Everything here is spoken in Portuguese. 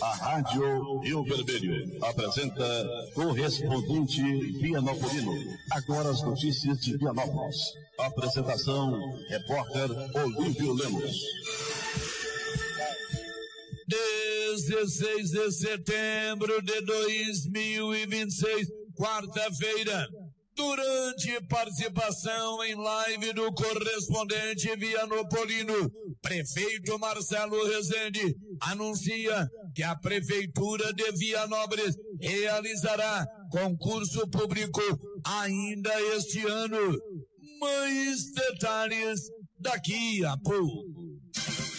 A Rádio Rio Vermelho apresenta Correspondente Vianopolino. Agora as notícias de Vianópolis. Apresentação, repórter Olívio Lemos. 16 de setembro de 2026, quarta-feira. Durante participação em live do Correspondente Vianopolino, prefeito Marcelo Rezende anuncia que a Prefeitura de Vianópolis realizará concurso público ainda este ano. Mais detalhes daqui a pouco.